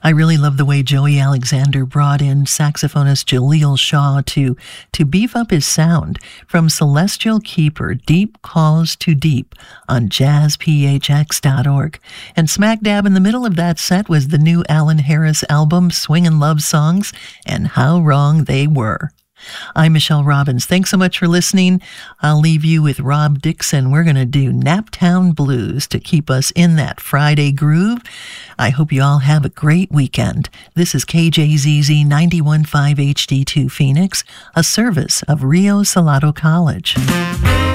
I really love the way Joey Alexander brought in saxophonist Jaleel Shaw to beef up his sound from Celestial Keeper, Deep Calls to Deep on jazzphx.org. And smack dab in the middle of that set was the new Alan Harris album, Swingin' Love Songs, and How Wrong They Were. I'm Michelle Robbins. Thanks so much for listening. I'll leave you with Rob Dixon. We're going to do Naptown Blues to keep us in that Friday groove. I hope you all have a great weekend. This is KJZZ 91.5 HD2 Phoenix, a service of Rio Salado College.